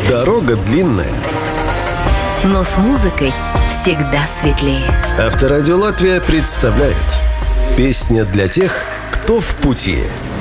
Дорога длинная, но с музыкой всегда светлее. Авторадио Латвия представляет «Песня для тех, кто в пути».